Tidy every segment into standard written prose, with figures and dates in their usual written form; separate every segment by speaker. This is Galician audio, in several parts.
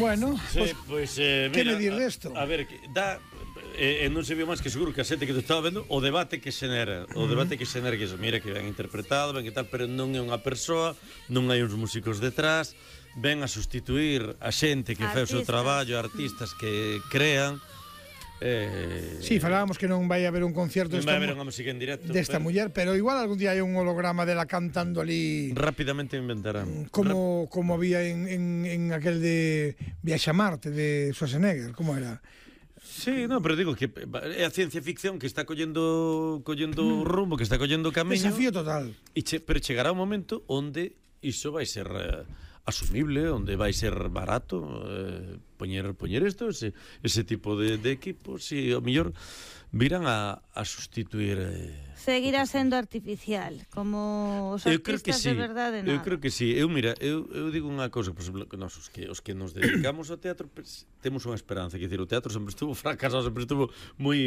Speaker 1: Bueno,
Speaker 2: Sí, pues,
Speaker 1: que
Speaker 2: mira,
Speaker 1: me dir desto?
Speaker 2: A ver, dá non se viu máis que seguro que a xente que te estaba vendo o debate que xenera, que iso, mira que ben interpretado, ben que tal, pero non é unha persoa, non hai uns músicos detrás, ven a sustituir a xente que fai o seu traballo, artistas que crean.
Speaker 1: Sí, falábamos que non vai haber un concierto
Speaker 2: Non vai haber unha música en directo
Speaker 1: desta muller, pero igual algún día hai un holograma dela cantando ali
Speaker 2: rápidamente inventarán
Speaker 1: como había en aquel de Viaxe a Marte de Schwarzenegger, como era?
Speaker 2: Sí, no, pero digo que é a ciencia ficción que está collendo rumbo, que está collendo camiño.
Speaker 1: Desafío total.
Speaker 2: Pero chegará un momento onde iso vai ser asumible, onde vai ser barato poñer isto, ese tipo de equipos, e ao mellor virán a sustituir
Speaker 3: seguirá sendo artificial, como os artistas de verdade nada.
Speaker 2: Eu creo que sí. Eu digo unha cousa, por exemplo, que nós os que nos dedicamos ao teatro, pues, temos unha esperanza, que decir, o teatro sempre estuvo fracasado, sempre estuvo moi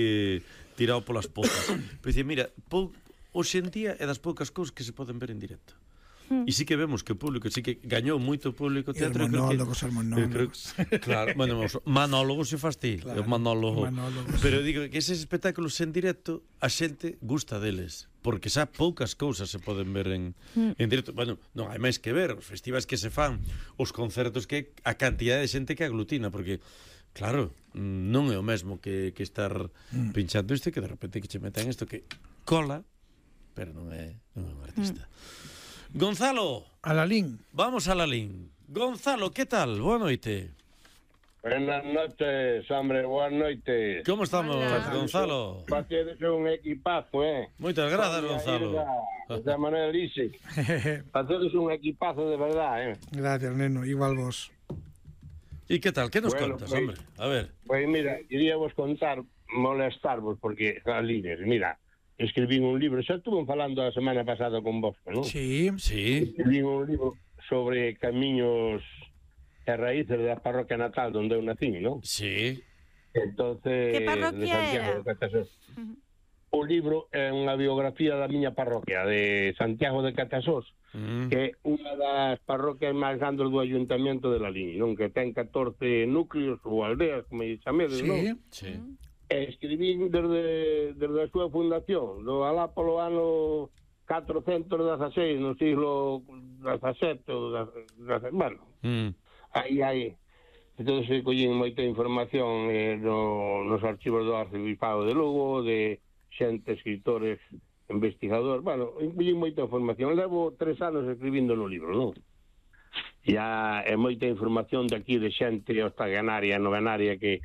Speaker 2: tirado polas pozas. Pero dicir, mira, hoxe en día é das poucas cousas que se poden ver en directo. E sí que vemos que o público, sí que gañou moito público teatro.
Speaker 1: E os monólogos.
Speaker 2: Claro, bueno, monólogos se fas ti, claro, monólogo. Pero digo que eses espectáculos en directo a xente gusta deles, porque xa poucas cousas se poden ver en directo. Bueno, non hai máis que ver os festivais que se fan, os concertos, que a cantidad de xente que aglutina, porque claro, non é o mesmo que estar pinchando isto, que de repente que che metan isto que cola, pero non é un artista. Gonzalo.
Speaker 1: Alalín.
Speaker 2: Vamos a Alalín. Gonzalo, ¿qué tal? Boa noite.
Speaker 4: Buenas noches, hombre, boas noites.
Speaker 2: Como estamos, hola, Gonzalo?
Speaker 4: Facedes un equipazo,
Speaker 2: Moitas grazas, Gonzalo.
Speaker 4: De Manuel Lise. Facedes un equipazo de verdad,
Speaker 1: Gracias, neno, igual vos.
Speaker 2: E que tal? Que nos contas, pues, hombre? A ver.
Speaker 4: Pois mira, quería vos contar, molestarvos, porque, Alines, mira, escribín un libro, xa estuve falando a semana pasada con vos, non?
Speaker 1: Sí.
Speaker 4: Escribín un libro sobre camiños e raíces da parroquia natal onde eu nací, non?
Speaker 2: Sí.
Speaker 4: Entonces,
Speaker 3: que parroquia era?
Speaker 4: O libro é unha biografía da miña parroquia de Santiago de Catasós, que é unha das parroquias máis grandes do Ayuntamiento de Lalín, non? Que ten 14 núcleos ou aldeas, como chamedes, non?
Speaker 2: Sí.
Speaker 4: Escribín desde a súa fundación, do alá polo ano 416, no siglo XVII, bueno, aí. Entón, collín moita información nos archivos do Arcebispado de Lugo, de xente, escritores, investigadores, bueno, collín moita información. Levo 3 anos escribindo no libro, non? Ya é moita información de aquí, de xente octogenaria, novenaria, que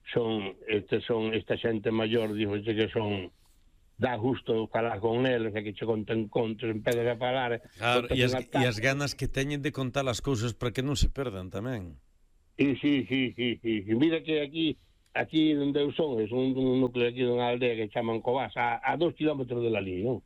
Speaker 4: esta xente maior, dixoche que son, dá gusto falar con eles, que che conten contos, empezas a falar.
Speaker 2: Claro, e as ganas que teñen de contar as cousas para que non se perdan tamén.
Speaker 4: Sí. Mira que aquí onde eu son, é un núcleo aquí dunha aldea que chaman Covás, a 2 kilómetros de Lalín, non?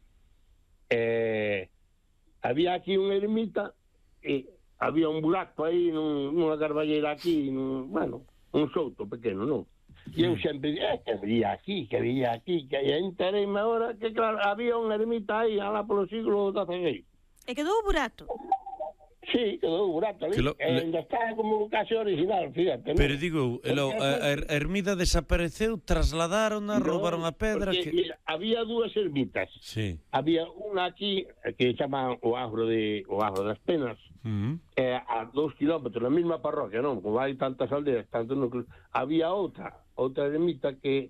Speaker 4: Había aquí unha ermita, e había un buraco aí, nunha carballeira aquí, bueno, un souto pequeno, non? E eu sempre que había aquí, que entereime agora que, claro, había unha ermita aí, alá polo siglo XVI.
Speaker 3: E quedou o burato?
Speaker 4: Sí, quedou o burato ali. Ainda está como case original, fíjate, non?
Speaker 2: Pero digo, a ermida desapareceu, trasladarona, roubaron a pedra...
Speaker 4: Porque, mira, había 2 ermitas.
Speaker 2: Sí.
Speaker 4: Había unha aquí, que chaman o Agro das Penas, a 2 kilómetros, na mesma parroquia, non? Como hai tantas aldeas, tantos núcleos. Había outra ermita que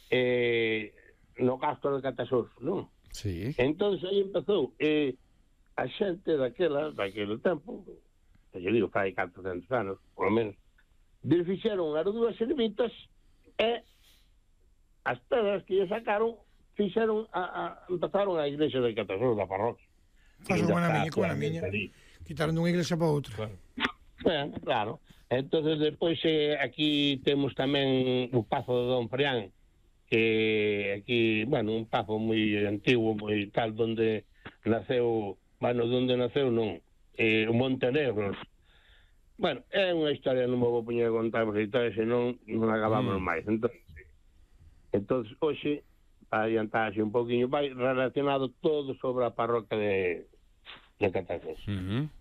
Speaker 4: no Castro de Catasós, non?
Speaker 2: Sí.
Speaker 4: Entón, aí empezou a xente daquele tempo, eu digo, fai 400 anos, por lo menos, desfixeron as 2 ermitas e as pedras que lle sacaron empezaron a igrexa de Catasós, da parroquia.
Speaker 1: Faz unha na miña. Quitaron dunha iglesia para outra.
Speaker 4: Claro. Entonces, despois aquí temos tamén o Pazo de Don Freán, que aquí, bueno, un pazo moi antigo, moi tal, donde naceu, non, o Montenegro. Bueno, é unha historia, non me vou poñer a contar, porque senón non acabamos máis. Entón, hoxe, para adiantarse un poquinho, vai relacionado todo sobre a parroquia de Catasós.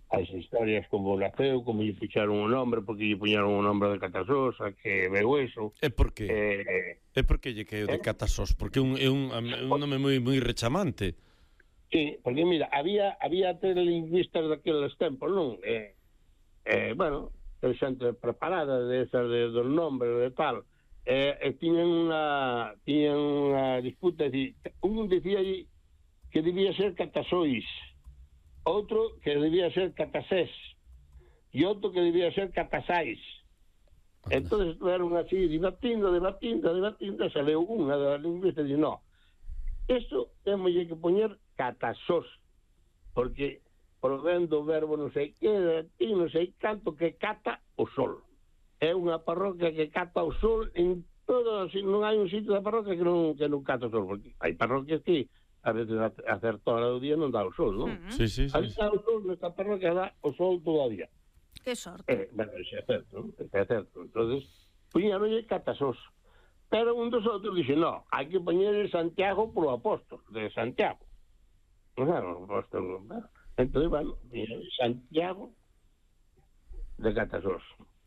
Speaker 4: as historias como naceu, como lle puxaron o nombre, porque lle puñaron o nombre de Catasosa, que veu eso.
Speaker 2: E por que? E por que lle caeu de Catasos? Porque é un nome moi rechamante.
Speaker 4: Sí, porque mira, había lingüistas daqueles tempos, non? Bueno, xente preparada de esas dos nombres de tal, tiñan unha disputa, un dicía que debía ser Catasois, outro que debía ser Catasés e outro que debía ser Catasais. Entón estuveron así debatindo, saleu unha das lingüistas e dixo, no, isto temos que poñer Catasós, porque provén do verbo non sei que, non sei canto, que cata o sol. É unha parroquia que cata o sol en todo, non hai un sitio da parroquia que non cata o sol, porque hai parroquias que a veces a certa hora do día non dá o sol, non?
Speaker 2: Sí.
Speaker 4: Ali dá o sol, nesta parroquia dá o sol todo o día.
Speaker 3: Que sorte.
Speaker 4: Bueno, é certo, non? É certo. Entonces, puñaronlle Catasos. Pero un dos outros dixe, no, hai que poñer Santiago polo apóstol de Santiago. Non era o apóstol, non? Entón, bueno, Santiago de Catasos.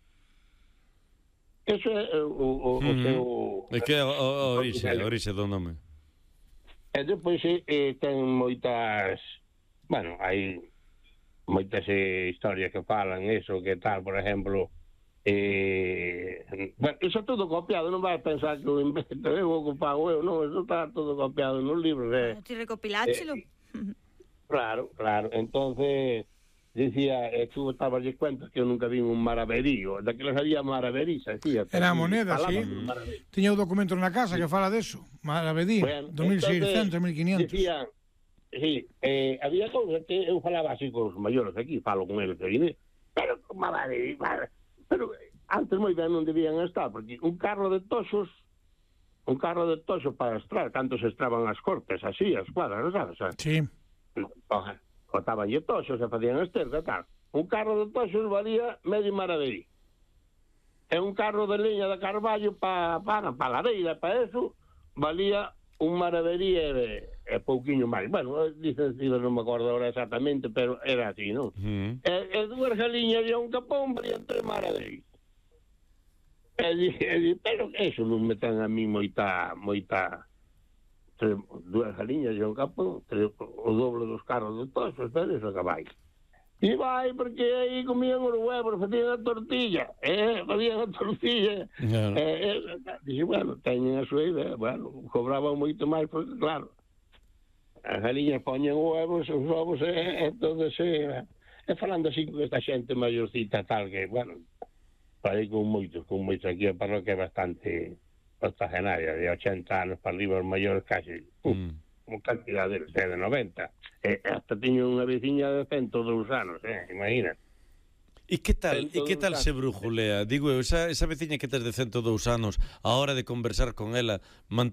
Speaker 4: Eso é o seu...
Speaker 2: É que é a orixe do nome.
Speaker 4: E depois ten moitas, bueno, hai moitas historias que falan eso, que tal, por exemplo, bueno, iso é todo copiado, non vai a pensar que o invento eu o pago eu, non, iso está todo copiado nos libros.
Speaker 3: Ti recopiláchelo.
Speaker 4: Claro, entonces decía, tú estabas de cuenta que eu nunca vi un maraverío, daquelas había maraveríza, decía.
Speaker 1: Era a moneda, sí. Tiña o documento na casa que fala deso, maravedí, bueno, 2600, 1500.
Speaker 4: Decía, sí, había cousas que eu falaba así con os maiores aquí, falo con eles, pero maravedí, pero antes moi ben non debían estar, porque un carro de toxos para estrar, canto se estraban as cortes, así, as cuadras, non sabes?
Speaker 1: Sí.
Speaker 4: Botaban toxos e facían esterca, tal. Un carro de toxos valía medio maravedí. E un carro de leña de carballo para lareira, para eso, valía un maravedí e pouquiño máis. Bueno, dicen, non me acordo ahora exactamente, pero era así, non? E dúas galiñas e un capón valían 3 maravedí. Pero eso non me ten a mí moita dúas galiñas e un capón, o doble dos carros de toxos, pero eso que vai. E vai, porque aí comían os huevos, facían a tortilla, Dixe, bueno, teñen a súa idea, bueno, cobraban moito máis, porque claro, as galiñas poñen os ovos, entonces, falando así con esta xente maiorcita tal, que, bueno, falei con moitos, aquí a parroquia é bastante octogenaria, de 80 anos para arriba, os maiores casi, como cantidad de 90. Hasta tiño unha veciña de 102 anos, imagina.
Speaker 2: E que tal se brujulea? Digo, esa veciña que tes de 102 anos, a hora de conversar con ela,